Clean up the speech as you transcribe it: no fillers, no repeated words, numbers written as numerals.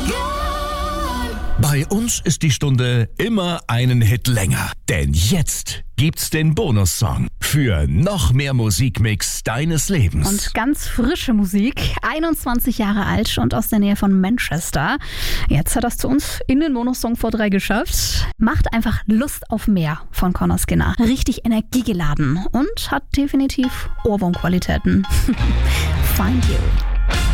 Bei uns ist die Stunde immer einen Hit länger. Denn jetzt gibt's den Bonussong für noch mehr Musikmix deines Lebens. Und ganz frische Musik, 21 Jahre alt und aus der Nähe von Manchester. Jetzt hat das zu uns in den Bonussong vor 3 geschafft. Macht einfach Lust auf mehr von Conor Skinner. Richtig energiegeladen und hat definitiv Ohrwurmqualitäten. Find You.